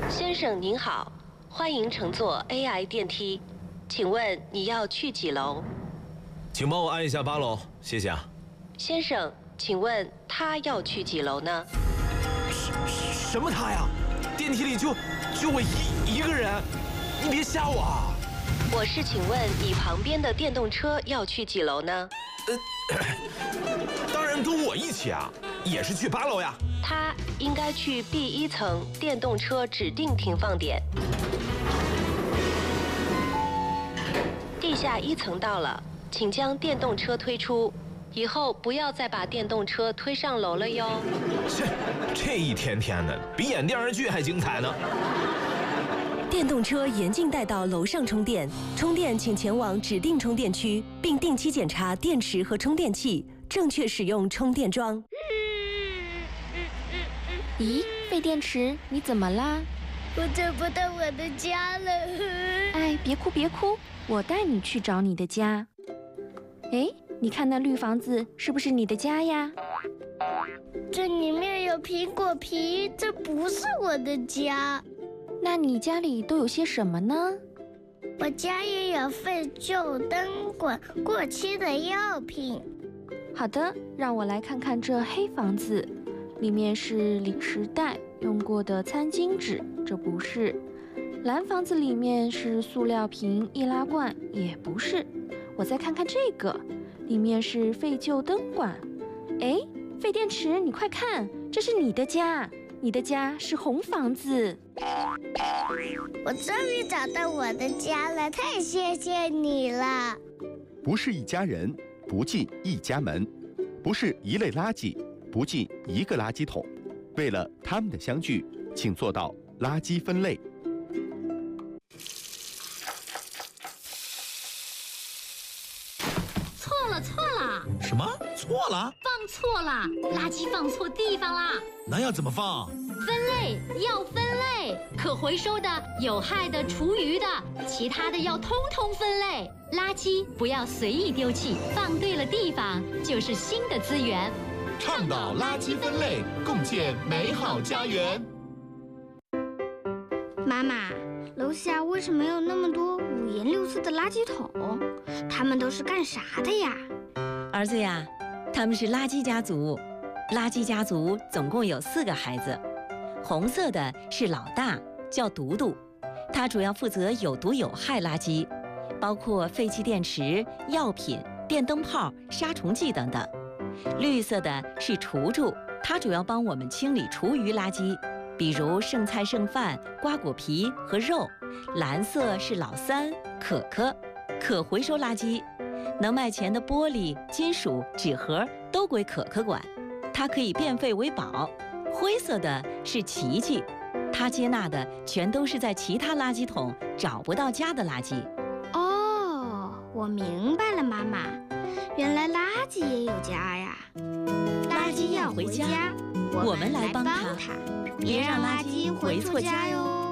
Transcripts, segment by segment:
先生您好，欢迎乘坐 AI 电梯，请问你要去几楼？ 请帮我按一下8楼，谢谢啊。 先生，请问他要去几楼呢？ 什么他呀？电梯里就我一个人，你别吓我啊！ 我是请问你旁边的电动车要去几楼呢？ 当然跟我一起啊，也是去8楼呀。 他应该去B1层电动车指定停放点。地下1层到了，请将电动车推出，以后不要再把电动车推上楼了哟。 这一天天的，比演电视剧还精彩呢。 电动车严禁带到楼上充电，充电请前往指定充电区，并定期检查电池和充电器，正确使用充电桩。 咦，废电池，你怎么啦？ 我找不到我的家了。 哎，别哭别哭，我带你去找你的家。哎，你看那绿房子是不是你的家呀？ 这里面有苹果皮，这不是我的家。 那你家里都有些什么呢？ 我家也有废旧灯管、过期的药品。 好的，让我来看看这黑房子，里面是零食袋、用过的餐巾纸，这不是。蓝房子里面是塑料瓶、易拉罐，也不是。我再看看这个，里面是废旧灯管。哎，废电池，你快看，这是你的家，你的家是红房子。 我终于找到我的家了，太谢谢你了。 不是一家人，不进一家门；不是一类垃圾，不进一个垃圾桶。为了他们的相聚，请做到垃圾分类。 错了！ 什么？错了？ 放错了，垃圾放错地方啦！ 那要怎么放？ 分类要分类，可回收的、有害的、厨余的，其他的要通通分类。垃圾不要随意丢弃，放对了地方就是新的资源。 倡导垃圾分类，共建美好家园。 妈妈，楼下为什么有那么多五颜六色的垃圾桶？他们都是干啥的呀？ 儿子呀，他们是垃圾家族。垃圾家族总共有4个孩子，红色的是老大，叫独独，他主要负责有毒有害垃圾，包括废弃电池、药品、电灯泡、杀虫剂等等。绿色的是厨助，他主要帮我们清理厨余垃圾，比如剩菜剩饭、瓜果皮和肉。蓝色是老三，可可，可回收垃圾，能卖钱的玻璃、金属、纸盒都归可可管，它可以变废为宝。灰色的是琪琪，他接纳的全都是在其他垃圾桶找不到家的垃圾。 哦，我明白了，妈妈，原来垃圾也有家呀。 垃圾要回家，我们来帮他，别让垃圾回错家哟。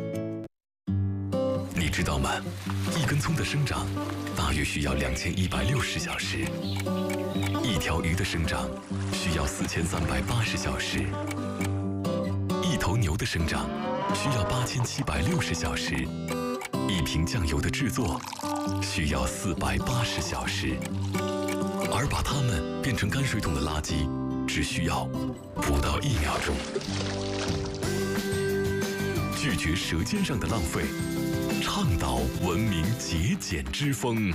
你知道吗？一根葱的生长大约需要2160小时，一条鱼的生长需要4380小时，一头牛的生长需要8760小时，一瓶酱油的制作需要480小时，而把它们变成泔水桶的垃圾只需要不到1秒钟。拒绝舌尖上的浪费，倡导文明节俭之风。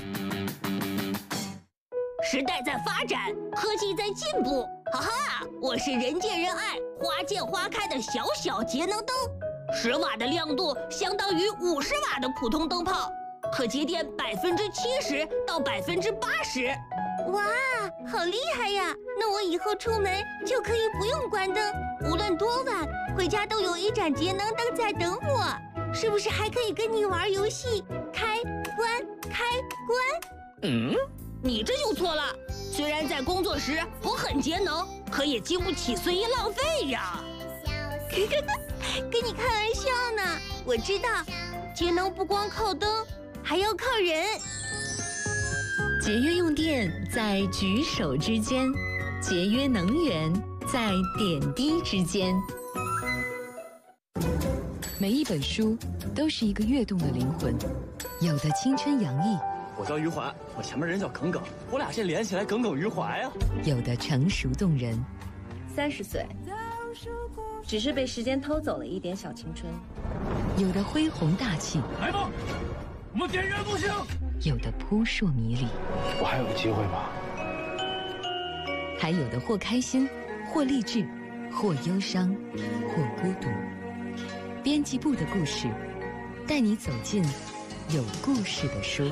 时代在发展，科技在进步，哈哈！我是人见人爱、花见花开的小小节能灯，10瓦的亮度相当于50瓦的普通灯泡，可节电70%到80%。 哇，好厉害呀！那我以后出门就可以不用关灯，无论多晚，回家都有一盏节能灯在等我。是不是还可以跟你玩游戏？开关，开关。 你这就错了。虽然在工作时我很节能，可也经不起随意浪费呀。 跟你开玩笑呢。我知道，节能不光靠灯，还要靠人。 节约用电在举手之间，节约能源在点滴之间。 每一本书都是一个跃动的灵魂，有的青春洋溢， 我叫余淮，我前面人叫耿耿，我俩这连起来耿耿于怀啊。 有的成熟动人。 30岁，只是被时间偷走了一点小青春。 有的恢宏大气， 来吧，我们点燃木星。 有的扑朔迷离， 我还有机会吗？ 还有的或开心，或励志，或忧伤，或孤独。编辑部的故事，带你走进有故事的书。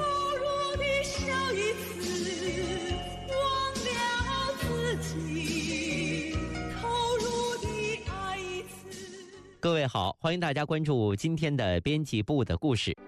各位好，欢迎大家关注今天的编辑部的故事。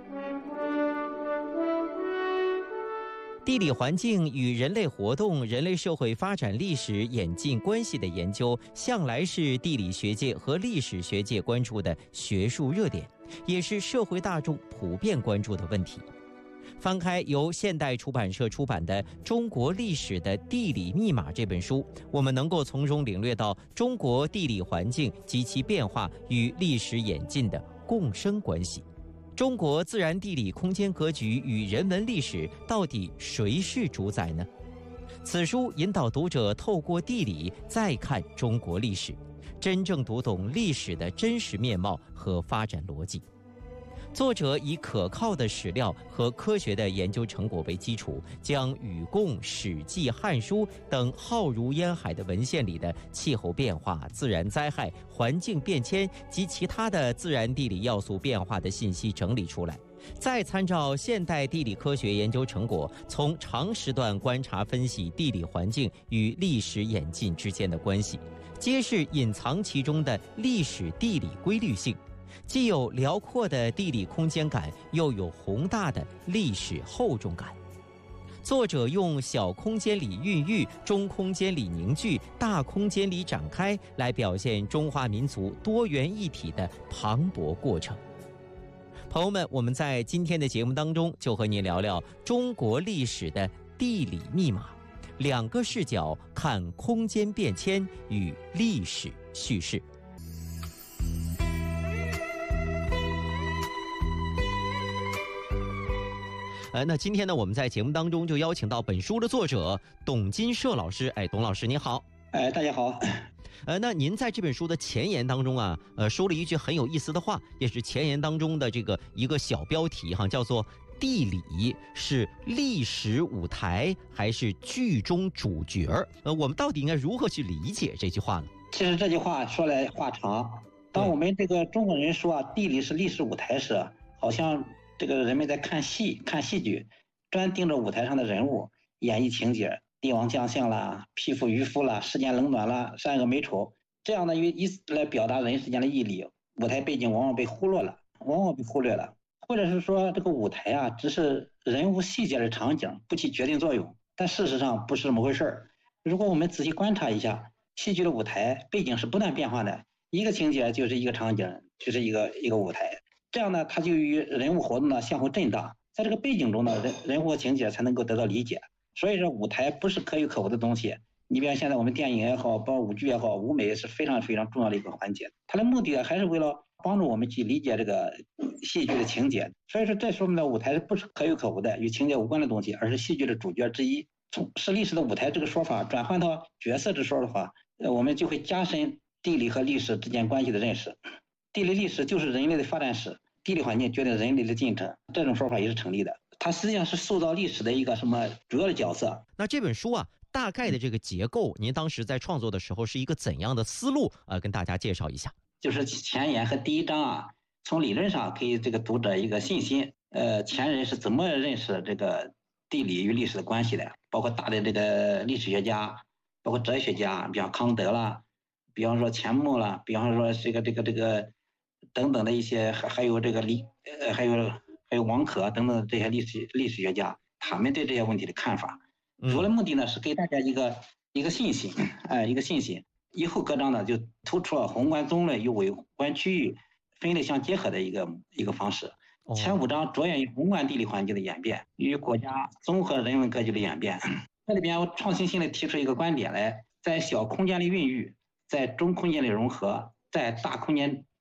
地理环境与人类活动、人类社会发展历史演进关系的研究，向来是地理学界和历史学界关注的学术热点，也是社会大众普遍关注的问题。翻开由现代出版社出版的《中国历史的地理密码》这本书，我们能够从中领略到中国地理环境及其变化与历史演进的共生关系。中国自然地理空间格局与人文历史到底谁是主宰呢？此书引导读者透过地理再看中国历史，真正读懂历史的真实面貌和发展逻辑。作者以可靠的史料和科学的研究成果为基础，将禹贡、史记、汉书等浩如烟海的文献里的气候变化、自然灾害、环境变迁及其他的自然地理要素变化的信息整理出来，再参照现代地理科学研究成果，从长时段观察分析地理环境与历史演进之间的关系，揭示隐藏其中的历史地理规律性，既有辽阔的地理空间感，又有宏大的历史厚重感。作者用小空间里孕育、中空间里凝聚、大空间里展开，来表现中华民族多元一体的磅礴过程。朋友们，我们在今天的节目当中就和您聊聊中国历史的地理密码，2个视角看空间变迁与历史叙事。那今天呢，我们在节目当中就邀请到本书的作者董金舍老师。董老师你好。 大家好。 那您在这本书的前言当中啊，说了一句很有意思的话，也是前言当中的这个一个小标题哈，叫做“地理是历史舞台还是剧中主角”。我们到底应该如何去理解这句话呢？ 其实这句话说来话长。当我们这个中国人说地理是历史舞台时，好像这个人们在看戏剧，专盯着舞台上的人物，演绎情节，帝王将相啦，匹夫渔夫啦，世间冷暖啦，善恶美丑，这样的以此来表达人世间的义理，舞台背景往往被忽略了，或者是说这个舞台啊，只是人物细节的场景，不起决定作用。但事实上不是这么回事儿。如果我们仔细观察一下，戏剧的舞台背景是不断变化的，一个情节就是一个场景，就是一个舞台。这样呢，它就与人物活动呢相互震荡，在这个背景中呢，人物情节才能够得到理解。所以说，舞台不是可有可无的东西。你比如现在我们电影也好，包括舞剧也好，舞美是非常非常重要的一个环节。它的目的还是为了帮助我们去理解这个戏剧的情节。所以说，这说明呢，舞台不是可有可无的、与情节无关的东西，而是戏剧的主角之一。是历史的舞台这个说法转换到角色之说的话，我们就会加深地理和历史之间关系的认识。地理历史就是人类的发展史。地理环境决定人类的进程，这种说法也是成立的。它实际上是塑造历史的一个什么主要的角色。 那这本书啊，大概的这个结构，您当时在创作的时候是一个怎样的思路？跟大家介绍一下。 就是前言和第1章啊，从理论上给这个读者一个信心。前人是怎么认识这个地理与历史的关系的？包括大的这个历史学家，包括哲学家，比方康德啦，比方说钱穆啦，比方说这个。等等的一些，还有这个还有王可等等这些历史学家，他们对这些问题的看法，主要的目的呢是给大家一个信心，一个信心。以后各章呢就突出了宏观综论与微观区域分类相结合的一个方式。前5章着眼于宏观地理环境的演变与国家综合人文格局的演变。这里边我创新性的提出一个观点来，在小空间里孕育，在中空间里融合，在大空间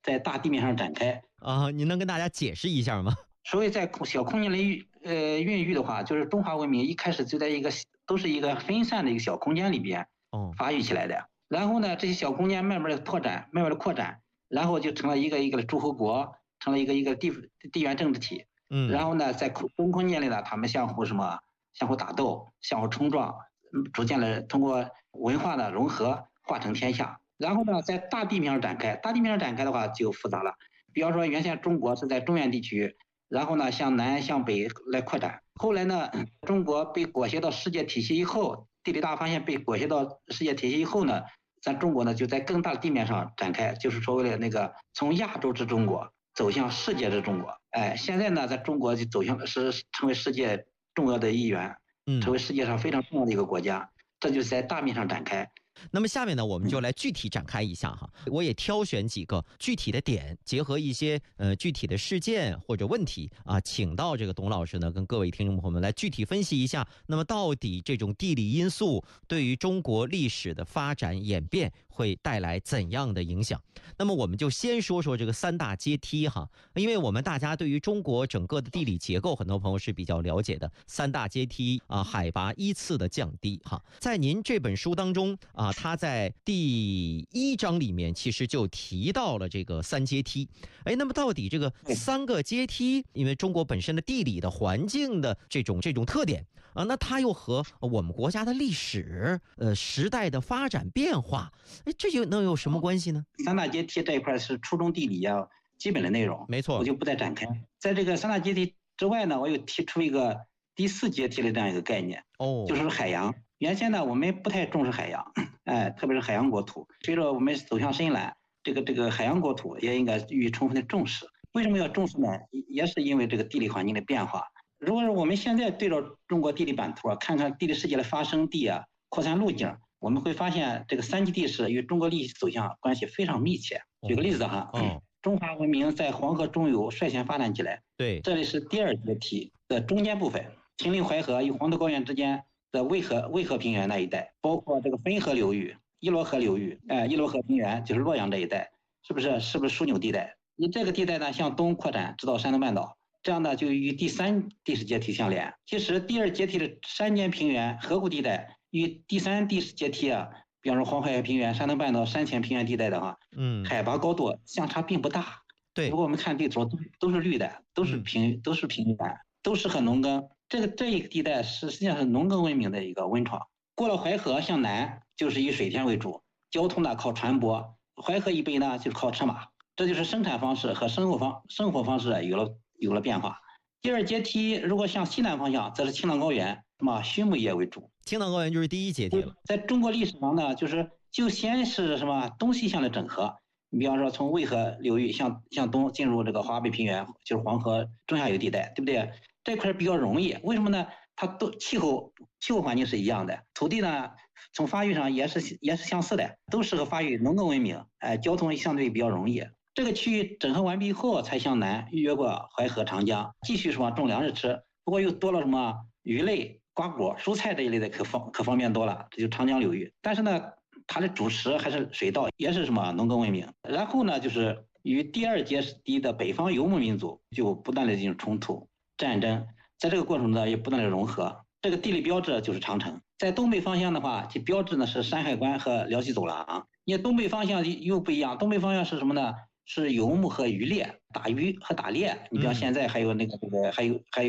在大地面上展开。 您能跟大家解释一下吗？ 所谓在小空间里孕育的话，就是中华文明一开始就在都是一个分散的一个小空间里边发育起来的。然后呢，这些小空间慢慢的扩展，然后就成了一个一个的诸侯国，成了一个地缘政治体。然后呢，在中空间里呢，他们相互打斗，相互冲撞，逐渐的通过文化的融合，化成天下。然后呢，在大地面上展开，的话就复杂了。比方说，原先中国是在中原地区，然后呢向南向北来扩展。后来呢，中国被裹挟到世界体系以后，地理大发现被裹挟到世界体系以后呢，咱中国呢就在更大的地面上展开，就是所谓的那个从亚洲之中国走向世界之中国。现在呢，在中国就走向成为世界重要的一员，成为世界上非常重要的一个国家，这就是在大面上展开。 那么下面呢，我们就来具体展开一下哈。我也挑选几个具体的点，结合一些具体的事件或者问题啊，请到这个董老师呢，跟各位听众朋友们来具体分析一下。那么到底这种地理因素对于中国历史的发展演变会带来怎样的影响？那么我们就先说说这个三大阶梯哈，因为我们大家对于中国整个的地理结构，很多朋友是比较了解的。三大阶梯啊，海拔依次的降低哈，在您这本书当中啊，他在第1章里面其实就提到了这个3阶梯。那么到底这个3个阶梯，因为中国本身的地理的环境的这种特点啊，那它又和我们国家的历史时代的发展变化，这就能有什么关系呢 ？3大阶梯这一块是初中地理啊基本的内容， 没错， 我就不再展开。在这个3大阶梯之外呢，我又提出一个第4阶梯的这样一个概念，就是海洋。原先呢，我们不太重视海洋，特别是海洋国土。随着我们走向深蓝，这个海洋国土也应该予以充分的重视。为什么要重视呢？也是因为这个地理环境的变化。如果是我们现在对照中国地理版图啊，看看地理世界的发生地啊、扩散路径，我们会发现这个3级地势与中国历史走向关系非常密切。举个例子哈，中华文明在黄河中游率先发展起来， 对， 这里是第2阶梯的中间部分，秦岭淮河与黄土高原之间的渭河平原那一带，包括这个汾河流域、伊罗河流域，伊罗河平原就是洛阳这一带，是不是枢纽地带？你这个地带呢向东扩展直到山东半岛，这样呢就与第3地势阶梯相连。其实第2阶梯的山间平原、河谷地带与第3地势阶梯啊，比方说黄海平原、山东半岛山前平原地带的话，海拔高度相差并不大。 对， 如果我们看地图都是绿的，都是平原，都适合农耕。这一个地带实际上是农耕文明的一个温床。过了淮河向南就是以水田为主，交通呢靠船舶，淮河以北呢就是靠车马，这就是生产方式和生活方式有了变化。第2阶梯如果向西南方向，则是青藏高原，畜牧业为主。 青藏高原就是第1阶梯了。 在中国历史上呢，就先是东西向的整合。你比方说从渭河流域向东进入这个华北平原，就是黄河中下游地带，对不对？这块比较容易，为什么呢？它都气候环境是一样的，土地呢从发育上也是相似的，都适合发育农耕文明，交通相对比较容易。这个区域整合完毕以后，才向南越过淮河、长江，继续种粮食吃。不过又多了鱼类、瓜果、蔬菜这一类的可方便多了，这就长江流域。但是呢，它的主食还是水稻，也是农耕文明。然后呢，就是与第2阶梯的北方游牧民族就不断的进行冲突、战争，在这个过程中呢也不断的融合。这个地理标志就是长城。在东北方向的话，其标志呢是山海关和辽西走廊。因为东北方向又不一样，东北方向是什么呢？是游牧和渔猎，打鱼和打猎。你比方现在还有还有